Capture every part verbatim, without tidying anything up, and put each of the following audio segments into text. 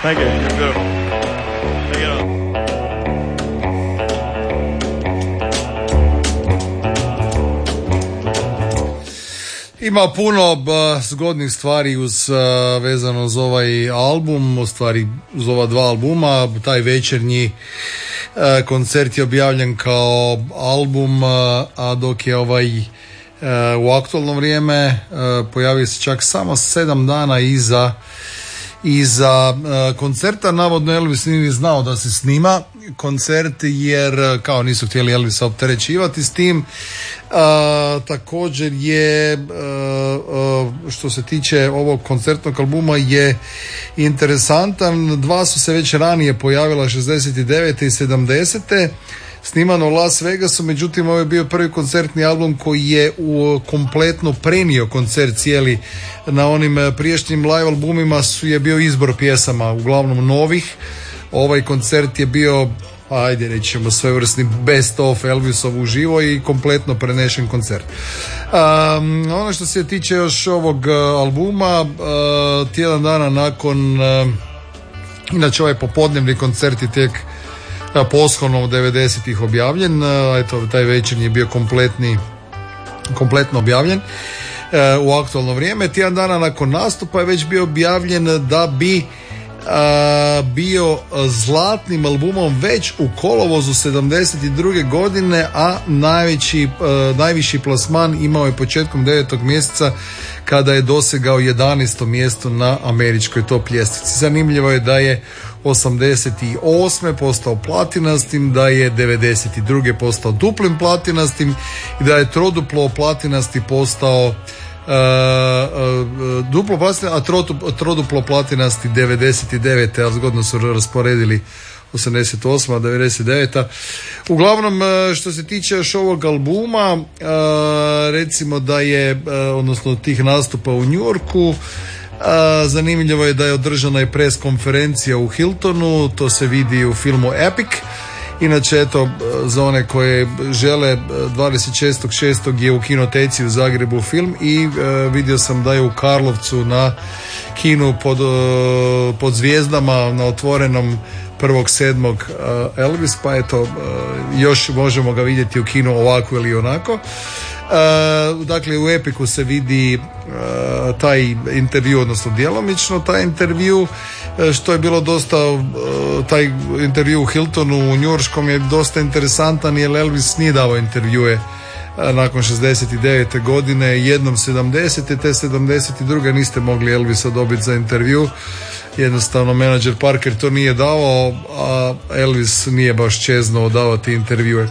Thank you. You're beautiful. Take it off. Ima puno b, zgodnih stvari uz, uh, vezano uz ovaj album, u stvari uz ova dva albuma. Taj večernji uh, koncert je objavljen kao album, uh, a dok je ovaj uh, u aktualno vrijeme uh, pojavio se čak samo sedam dana iza iza uh, koncerta. Navodno Elvis nije znao da se snima koncert jer uh, kao nisu htjeli Elvisa opterećivati s tim. Uh, također je uh, uh, što se tiče ovog koncertnog albuma je interesantan. Dva su se već ranije pojavila šezdeset devete i sedamdesete snimano u Las Vegasu, međutim ovo je bio prvi koncertni album koji je u kompletno prenio koncert cijeli. Na onim prijašnjim live albumima su je bio izbor pjesama, uglavnom novih. Ovaj koncert je bio, ajde rećemo, svevrsni best of Elvisov uživo i kompletno prenešen koncert. Um, ono što se tiče još ovog uh, albuma, uh, tjedan dana nakon, uh, inače ovaj popodnevni koncert je tek uh, poshodno u devedesetih objavljen, uh, eto taj večer je bio kompletni, kompletno objavljen uh, u aktualno vrijeme. Tjedan dana nakon nastupa je već bio objavljen da bi Uh, bio zlatnim albumom već u kolovozu sedamdeset druge godine, a najveći, uh, najviši plasman imao je početkom devetog mjeseca kada je dosegao jedanaesto mjesto na američkoj top ljestvici. Zanimljivo je da je osamdeset osme postao platinastim, da je devedeset druge postao duplim platinastim i da je troduplo platinasti postao Uh, uh, duplo platinasti, a trodu, troduplo platinasti devedeset devete, ali zgodno su rasporedili osamdeset osma, devedeset deveta. Uglavnom, što se tiče još ovog albuma, uh, recimo da je, uh, odnosno tih nastupa u New Yorku, uh, zanimljivo je da je održana i pres konferencija u Hiltonu, to se vidi u filmu Epic. Inače, eto, za one koje žele, dvadeset šestog šestog je u kinoteci u Zagrebu film i e, vidio sam da je u Karlovcu na kinu pod, e, pod zvijezdama na otvorenom prvog sedmog e, Elvis, pa eto, e, još možemo ga vidjeti u kinu ovako ili onako. E, dakle, u Epiku se vidi e, taj intervju, odnosno djelomično taj intervju, što je bilo dosta, taj intervju u Hiltonu u njujorškom je dosta interesantan jer Elvis nije davao intervjue nakon šezdeset devete godine, jednom sedamdesete, te sedamdeset druge niste mogli Elvisa dobiti za intervju, jednostavno menadžer Parker to nije davao, a Elvis nije baš čezno davati intervjue.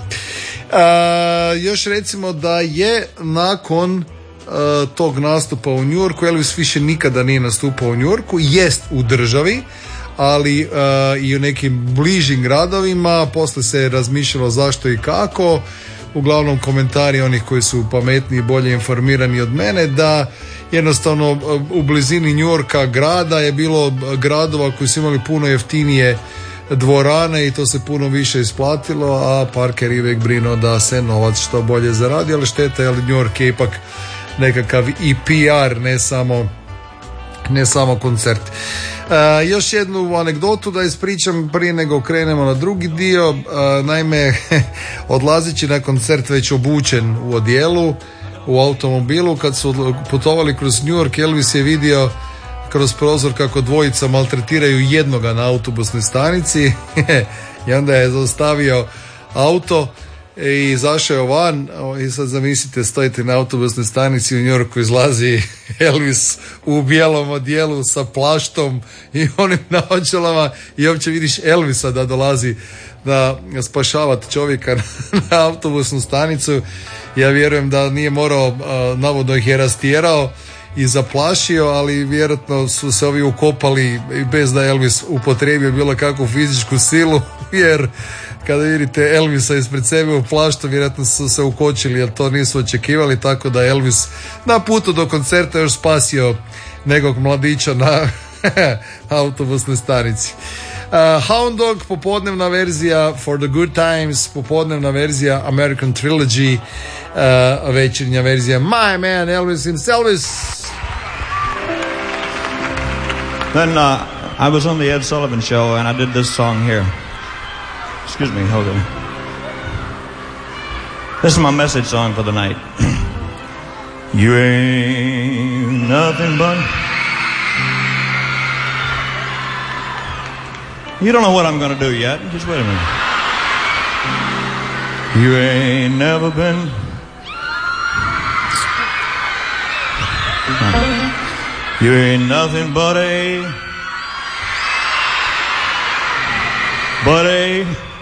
A, još recimo da je nakon Uh, tog nastupa u New Yorku Elvis više nikada nije nastupao u New Yorku, jest u državi, ali uh, i u nekim bližim gradovima. Poslije se je razmišljalo zašto i kako. Uglavnom komentari onih koji su pametniji i bolje informirani od mene, da jednostavno uh, u blizini New Yorka grada je bilo gradova koji su imali puno jeftinije dvorane i to se puno više isplatilo, a Parker je uvijek brinuo da se novac što bolje zaradi, ali šteta jer New York je ipak nekakav i P R, ne samo ne samo koncert. E, još jednu anegdotu da ispričam prije nego krenemo na drugi dio. E, naime, odlazeći na koncert već obučen u odijelu u automobilu, kad su putovali kroz New York, Elvis je vidio kroz prozor kako dvojica maltretiraju jednoga na autobusnoj stanici i onda je zaustavio auto i izašao van i sad zamislite, stojite na autobusnoj stanici u New Yorku, izlazi Elvis u bijelom odijelu sa plaštom i onim naočalama i uopće vidiš Elvisa da dolazi da spašavati čovjeka na autobusnu stanicu. Ja vjerujem da nije morao, navodno ih je rastjerao i zaplašio, ali vjerojatno su se ovi ukopali i bez da Elvis upotrijebio bilo kakvu fizičku silu, jer kada vidite Elvisa ispred sebe u plaštu, vjerojatno su se ukočili jer to nisu očekivali, tako da Elvis na putu do koncerta još spasio nekog mladića na autobusnoj stanici. Uh, Hound Dog, popodnevna verzija For the Good Times, popodnevna verzija American Trilogy, uh, večernja verzija My Man Elvis himself. Then uh, I was on the Ed Sullivan Show, and I did this song here. Excuse me, hold on. This is my message song for the night. You ain't nothing but... You don't know what I'm gonna do yet. Just wait a minute. You ain't never been... You ain't nothing but a... But a...